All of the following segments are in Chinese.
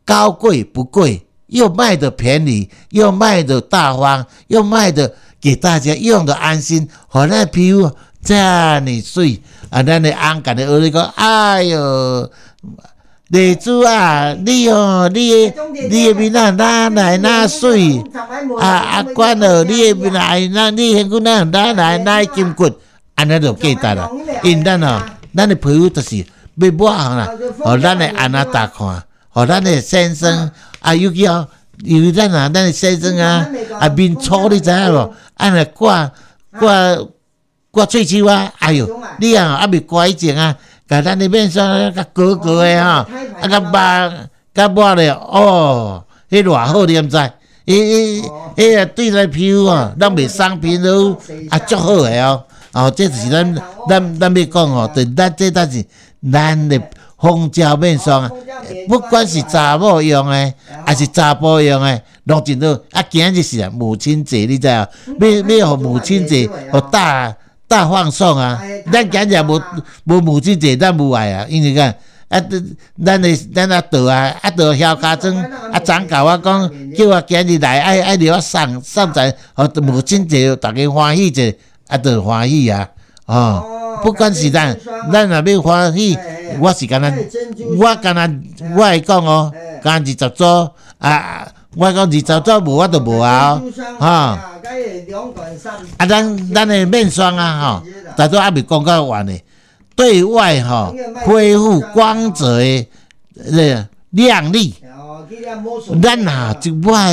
高贵不贵，又卖的便宜，又卖的大方，又卖的给大家用的安心，好那皮肤这么水啊！咱的翁甲你学你讲，哎哟，丽珠啊，你的面啊哪来哪水啊？官哦，你的面来哪？你现骨哪来哪金骨？安尼就简单啦。因咱哦，咱的皮肤就是要抹啦，互咱的安那大看，互咱的先生啊，尤其咱的先生啊，面粗你知影无？安尼刮喙鬚啊，哎哟，你啊未刮以前啊，甲咱的面霜甲高高的吼，甲抹咧，哦，迄偌好你毋知？迄啊对咱皮肤哦，咱袂伤皮肤啊，足好诶哦。哦，这就是咱要讲哦，对，咱是咱的蜂胶面霜啊，不管是查某用的，还是查甫用的，拢真好。啊，今日是母亲节，你知啊？要互母亲节，互大放送啊！咱今日无母亲节，咱无爱啊，因为讲啊，咱阿倒晓家庄啊，昨甲我讲，叫我今日来，爱留我送在，互母亲节大家欢喜者。啊，就欢喜啊！哦，不管是咱若要欢喜，我是干那，我会讲哦，干20组啊，我讲20组无我就无啊，哈！啊，咱的面霜啊，吼，大多还未讲到完呢。对外哈恢复光泽的亮丽，咱啊就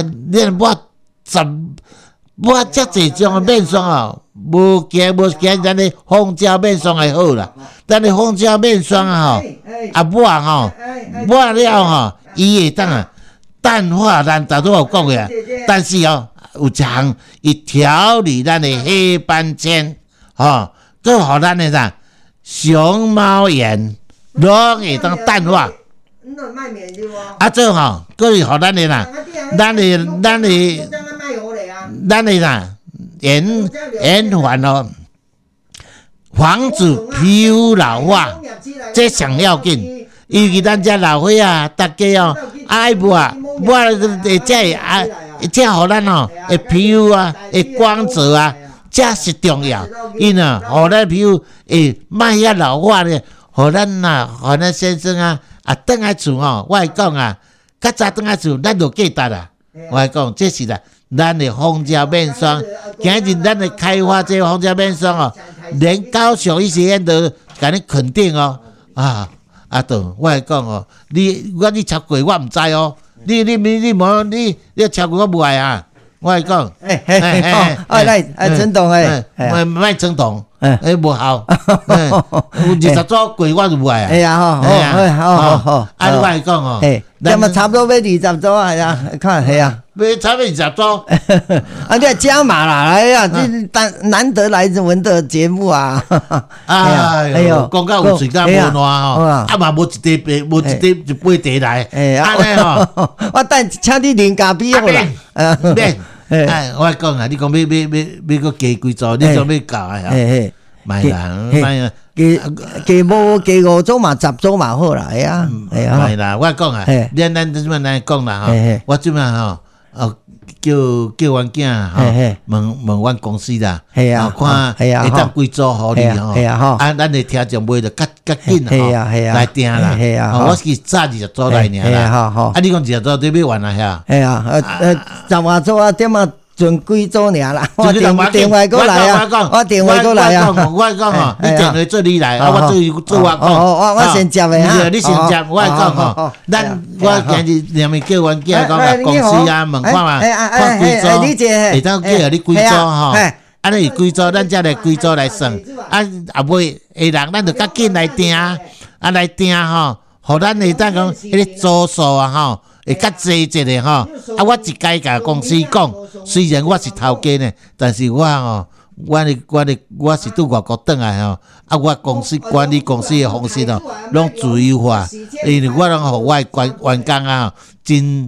我遮济种的面霜啊，无惊咱的蜂胶面霜会好啦。咱的蜂胶面霜啊，抹了吼，伊会当啊淡化咱大多有讲的啊。但是哦，有一项伊调理咱的黑斑签，佮互咱的啥熊猫眼拢会当淡化。啊，这吼，佮是互咱的啦，咱的啦，延缓哦，防止皮肤老化，这上要紧。尤其咱遮老岁啊，大家哦爱抹这互咱哦的皮肤啊的光泽啊，这是重要。因啊，互咱皮肤会卖遐老化咧，互咱先生啊转来厝吼，我会讲啊，较早转来厝，咱就记得啦。我会讲，这是啦。咱的蜂胶面霜，今日咱的开发这蜂胶面霜哦，连高雄医学院都甲你肯定哦。我会讲哦，你吃过我唔知哦，你吃过我无爱啊。我会讲， 陈董莫陈董，无效，有20组过我就无爱啊。 哎呀，好， 我会讲哦， 那么差不多要20组啊，呀，看系啊。 要差不多20组， 你加码啦！哎呀，这难得来文的节目啊！ 哎呦，讲到有嘴甲无烂吼，嘛无一杯茶来，安尼吼， 我等请你啉咖啡好啦。 免，我讲啊，你讲要个加几组，你想要搞啊？卖啦，加5组嘛，10组嘛好啦，卖啦，我讲啊，咱即摆讲啦吼，我即摆吼。叫阮囝吼，问阮公司啦，看会当几组互你吼，咱的听众买就较紧吼，来订啦，我是早20组来尔啦，你讲20组对要完啦遐 ，10组啊，点啊？剩几组尔啦？我电话过来啊！我电话过来啊！ 我讲吼，你电话做你来，我做我讲。 我先接的哈。 你先接，我讲吼，我今日连咪叫阮囝讲公司啊，问看嘛，看几组，会当叫你几组吼？安尼几组，咱才来几组来算。尾下人咱就较紧来订，来订吼，互咱会当讲迄个组数啊吼。会较济一个吼，我一概甲公司讲，虽然我是头家呢，但是我吼，我是对外国转来吼，我公司管理公司的方式吼，拢自由化，因为我拢互我的员工啊，真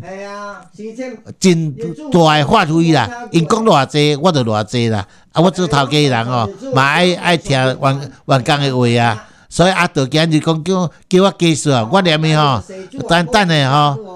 大的发挥啦，因讲偌济，我就偌济啦，我做头家人吼，嘛爱听员工的话啊。所以就今日讲叫我技术啊，我连咪吼，等的吼。